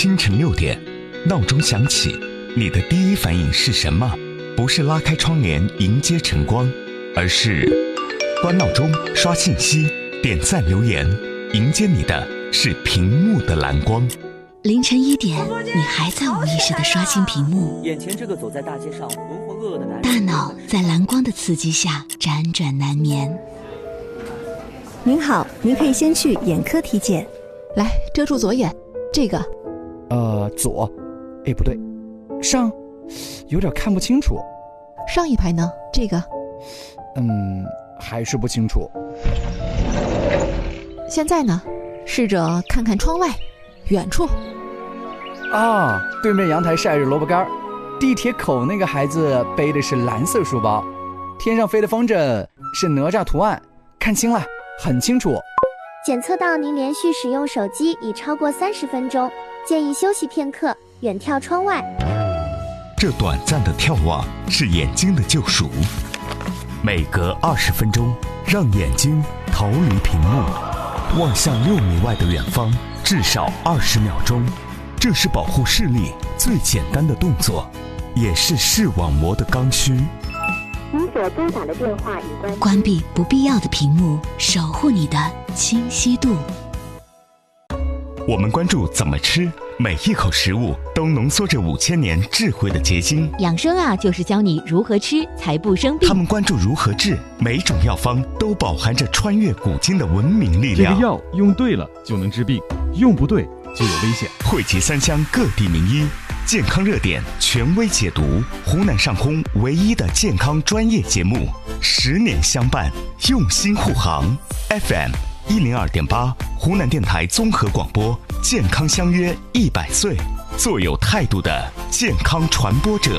清晨6点，闹钟响起，你的第一反应是什么？不是拉开窗帘迎接晨光，而是关闹钟、刷信息、点赞留言，迎接你的是屏幕的蓝光。 凌晨1点，你还在无意识地刷新屏幕， 眼前这个走在大街上浑浑噩噩的男人， 大脑在蓝光的刺激下辗转难眠。 您好，您可以先去眼科体检。 来，遮住左眼，这个。 左，不对，上，有点看不清楚。 上一排呢？这个。 还是不清楚。 现在呢？试着看看窗外，远处。 啊，对面阳台晒着萝卜干，地铁口那个孩子背的是蓝色书包，天上飞的风筝是哪吒图案，看清了，很清楚。 检测到您连续使用手机已超过30分钟，建议休息片刻，远眺窗外。 这短暂的眺望是眼睛的救赎，每隔20分钟，让眼睛逃离屏幕，望向6米外的远方，至少20秒钟。这是保护视力最简单的动作，也是视网膜的刚需。 您所拨打的电话已关闭不必要的屏幕，守护你的清晰度。 我们关注怎么吃，每一口食物都浓缩着5000年智慧的结晶。 养生啊，就是教你如何吃才不生病。 他们关注如何治，每种药方都饱含着穿越古今的文明力量。 这个药用对了就能治病，用不对就有危险。 汇集3乡各地名医，健康热点权威解读，湖南上空唯一的健康专业节目，10年相伴，用心护航。FM 102.8，湖南电台综合广播，健康相约100岁，做有态度的健康传播者。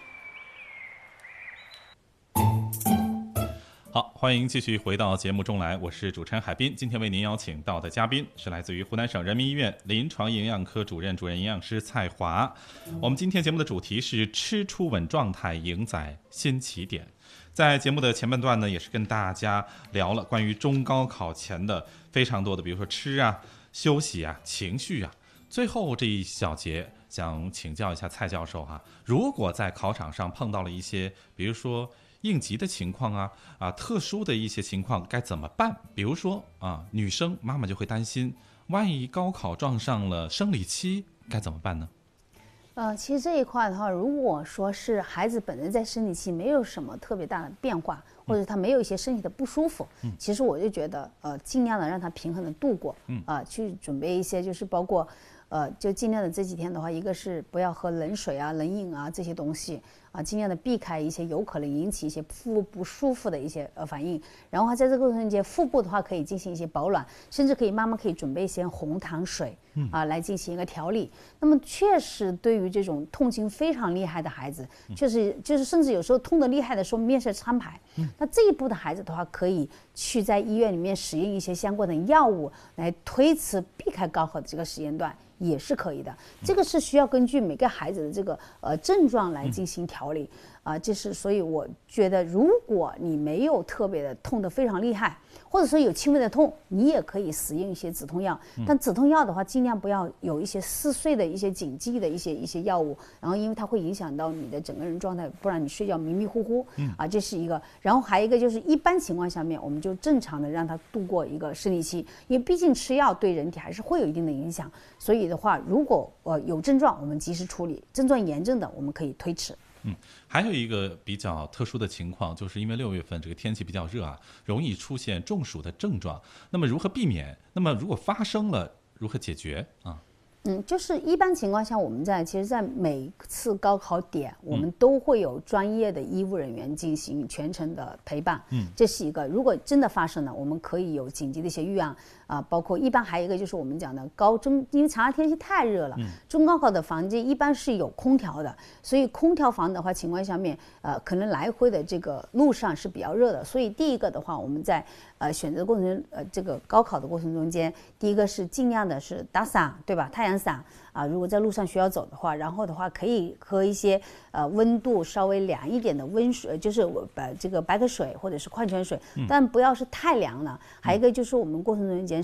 好，欢迎继续回到节目中来，我是主持人海滨。今天为您邀请到的嘉宾是来自于湖南省人民医院临床营养科主任营养师蔡华。我们今天节目的主题是吃出稳状态，赢在新起点。在节目的前半段呢，也是跟大家聊了关于中高考前的非常多的，比如说吃啊、休息啊、情绪啊。最后这一小节想请教一下蔡教授哈，如果在考场上碰到了一些，比如说应急的情况啊，特殊的一些情况该怎么办？比如说女生妈妈就会担心，万一高考撞上了生理期该怎么办呢？ 其实这一块的话，如果说是孩子本人在生理期没有什么特别大的变化，或者他没有一些身体的不舒服，其实我就觉得尽量的让他平衡的度过，去准备一些就是包括就尽量的这几天的话，一个是不要喝冷水啊、冷饮啊这些东西啊，尽量的避开一些有可能引起一些腹部不舒服的一些反应。然后在这个过程中，腹部的话可以进行一些保暖，甚至妈妈可以准备一些红糖水来进行一个调理。那么确实对于这种痛经非常厉害的孩子，确实就是甚至有时候痛得厉害的时候面色苍白，那这一步的孩子的话，可以去在医院里面使用一些相关的药物来推迟避开高考的这个时间段。也是可以的，这个是需要根据每个孩子的这个症状来进行调理就是所以我觉得，如果你没有特别的痛得非常厉害，或者说有轻微的痛，你也可以使用一些止痛药，但止痛药的话，尽量不要有一些嗜睡的一些禁忌的一些药物，然后因为它会影响到你的整个人状态，不然你睡觉迷迷糊糊这是一个。然后还有一个就是一般情况下面，我们就正常的让他度过一个生理期，因为毕竟吃药对人体还是会有一定的影响，所以的话，如果有症状，我们及时处理；症状严重的，我们可以推迟。 还有一个比较特殊的情况，就是因为6月份这个天气比较热容易出现中暑的症状。那么如何避免？那么如果发生了，如何解决就是一般情况下，我们其实在每次高考点，我们都会有专业的医务人员进行全程的陪伴。这是一个。如果真的发生了，我们可以有紧急的一些预案包括一般还有一个就是我们讲的因为长沙天气太热了，中高考的房间一般是有空调的，所以空调房的话情况下面，可能来回的这个路上是比较热的，所以第一个的话，我们在选择过程这个高考的过程中间，第一个是尽量的是打伞，对吧？太阳伞如果在路上需要走的话，然后的话可以喝一些温度稍微凉一点的温水，就是这个白开水或者是矿泉水，但不要是太凉了。还有一个就是我们过程中间